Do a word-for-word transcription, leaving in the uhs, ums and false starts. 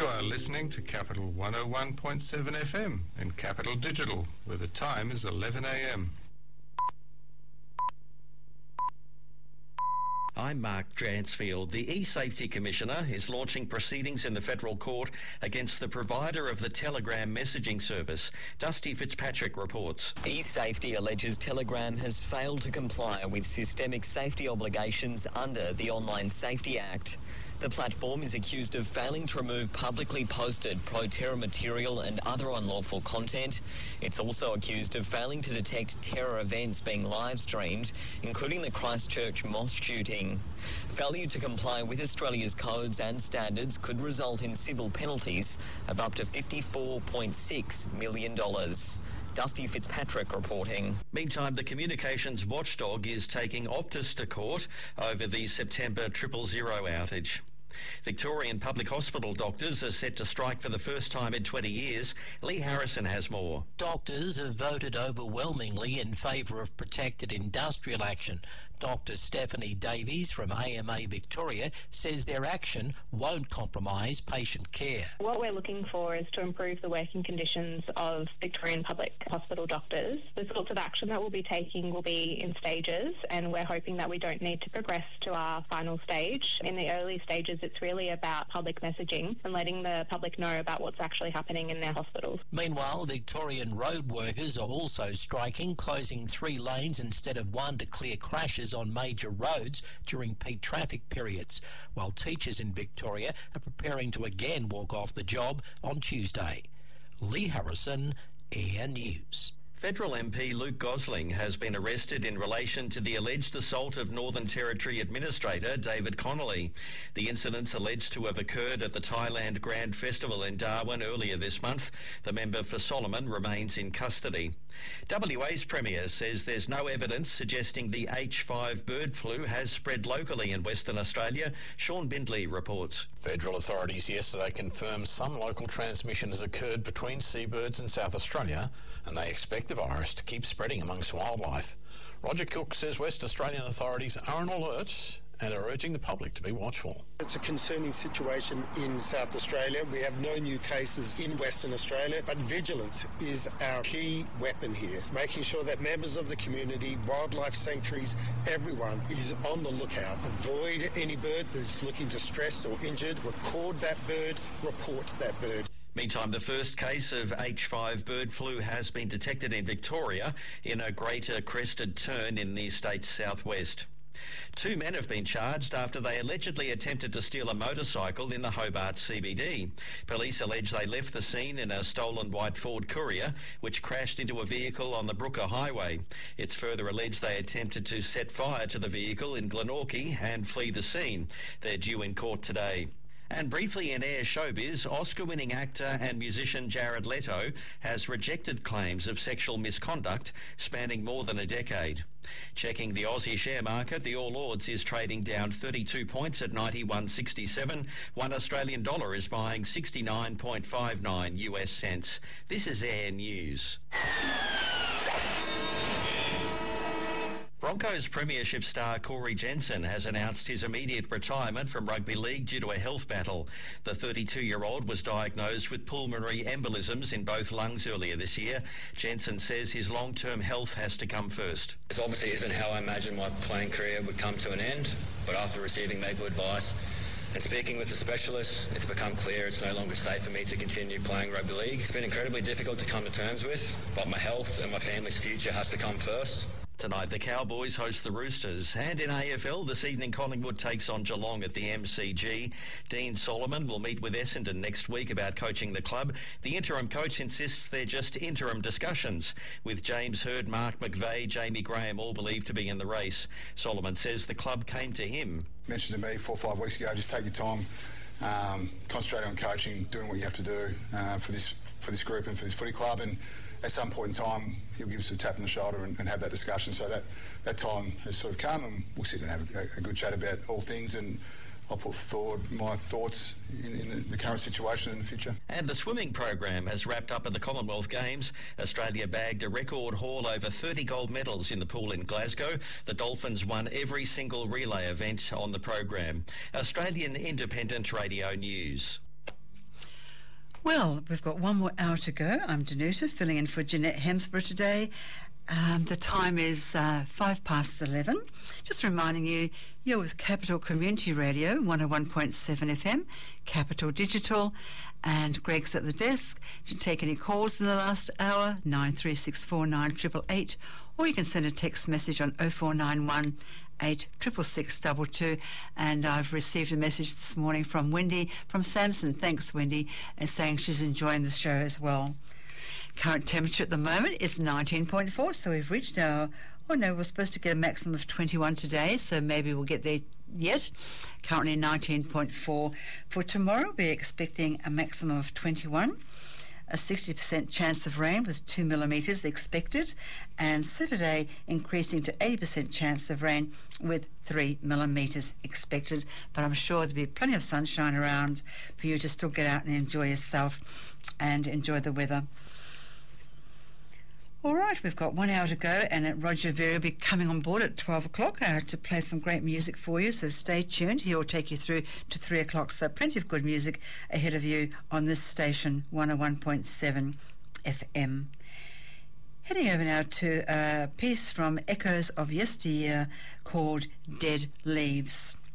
You are listening to Capital one oh one point seven F M and Capital Digital, where the time is eleven a m. I'm Mark Dransfield. The eSafety Commissioner is launching proceedings in the federal court against the provider of the Telegram messaging service. Dusty Fitzpatrick reports. eSafety alleges Telegram has failed to comply with systemic safety obligations under the Online Safety Act. The platform is accused of failing to remove publicly posted pro-terror material and other unlawful content. It's also accused of failing to detect terror events being live-streamed, including the Christchurch mosque shooting. Failure to comply with Australia's codes and standards could result in civil penalties of up to fifty-four point six million dollars. Dusty Fitzpatrick reporting. Meantime, the communications watchdog is taking Optus to court over the September triple zero outage. Victorian public hospital doctors are set to strike for the first time in twenty years. Lee Harrison has more. Doctors have voted overwhelmingly in favour of protected industrial action. Doctor Stephanie Davies from A M A Victoria says their action won't compromise patient care. What we're looking for is to improve the working conditions of Victorian public hospital doctors. The sorts of action that we'll be taking will be in stages, and we're hoping that we don't need to progress to our final stage. In the early stages, it's really about public messaging and letting the public know about what's actually happening in their hospitals. Meanwhile, Victorian road workers are also striking, closing three lanes instead of one to clear crashes on major roads during peak traffic periods, while teachers in Victoria are preparing to again walk off the job on Tuesday. Lee Harrison, Air News. Federal M P Luke Gosling has been arrested in relation to the alleged assault of Northern Territory Administrator David Connolly. The incidents alleged to have occurred at the Thailand Grand Festival in Darwin earlier this month. The member for Solomon remains in custody. W A's Premier says there's no evidence suggesting the H five bird flu has spread locally in Western Australia. Sean Bindley reports. Federal authorities yesterday confirmed some local transmission has occurred between seabirds in South Australia, and they expect the virus to keep spreading amongst wildlife. Roger Cook says West Australian authorities are on alert and are urging the public to be watchful. It's a concerning situation in South Australia. We have no new cases in Western Australia, but vigilance is our key weapon here, making sure that members of the community, wildlife sanctuaries, everyone is on the lookout. Avoid any bird that's looking distressed or injured. Record that bird, report that bird. Meantime, the first case of H five bird flu has been detected in Victoria in a greater crested tern in the state's southwest. Two men have been charged after they allegedly attempted to steal a motorcycle in the Hobart C B D. Police allege they left the scene in a stolen white Ford Courier, which crashed into a vehicle on the Brooker Highway. It's further alleged they attempted to set fire to the vehicle in Glenorchy and flee the scene. They're due in court today. And briefly in Air Showbiz, Oscar-winning actor and musician Jared Leto has rejected claims of sexual misconduct spanning more than a decade. Checking the Aussie share market, the All Ords is trading down thirty-two points at ninety-one sixty-seven. One Australian dollar is buying sixty-nine point five nine U S cents. This is Air News. Broncos premiership star Corey Jensen has announced his immediate retirement from rugby league due to a health battle. The thirty-two-year-old was diagnosed with pulmonary embolisms in both lungs earlier this year. Jensen says his long-term health has to come first. This obviously isn't how I imagined my playing career would come to an end, but after receiving medical advice and speaking with a specialist, it's become clear it's no longer safe for me to continue playing rugby league. It's been incredibly difficult to come to terms with, but my health and my family's future has to come first. Tonight, the Cowboys host the Roosters. And in A F L, this evening, Collingwood takes on Geelong at the M C G. Dean Solomon will meet with Essendon next week about coaching the club. The interim coach insists they're just interim discussions, with James Hird, Mark McVeigh, Jamie Graham all believed to be in the race. Solomon says the club came to him. Mentioned to me four or five weeks ago, just take your time, um, concentrate on coaching, doing what you have to do uh, for this for this group and for this footy club, and at some point in time he'll give us a tap on the shoulder and, and have that discussion. So that, that time has sort of come, and we'll sit and have a, a good chat about all things, and I'll put forward my thoughts in, in the, the current situation in the future. And the swimming program has wrapped up at the Commonwealth Games. Australia bagged a record haul over thirty gold medals in the pool in Glasgow. The Dolphins won every single relay event on the program. Australian Independent Radio News. Well, we've got one more hour to go. I'm Danuta, filling in for Jeanette Hemsborough today. Um, the time is uh, five past eleven. Just reminding you, you're with Capital Community Radio, one oh one point seven F M, Capital Digital, and Greg's at the desk to take any calls in the last hour, nine three six four nine eight eight eight, or you can send a text message on oh four nine one eight six six six two two. And I've received a message this morning from Wendy from Samson. Thanks, Wendy, and saying she's enjoying the show as well. Current temperature at the moment is nineteen point four, so we've reached our, oh no, we're supposed to get a maximum of twenty-one today, so maybe we'll get there yet. Currently nineteen point four. For tomorrow, we're expecting a maximum of twenty-one. A sixty percent chance of rain with two millimetres expected, and Saturday increasing to eighty percent chance of rain with three millimetres expected. But I'm sure there'll be plenty of sunshine around for you to still get out and enjoy yourself and enjoy the weather. All right, we've got one hour to go, and Roger Very will be coming on board at twelve o'clock uh, to play some great music for you, so stay tuned. He will take you through to three o'clock, so plenty of good music ahead of you on this station, one oh one point seven F M. Heading over now to a piece from Echoes of Yesteryear called Dead Leaves.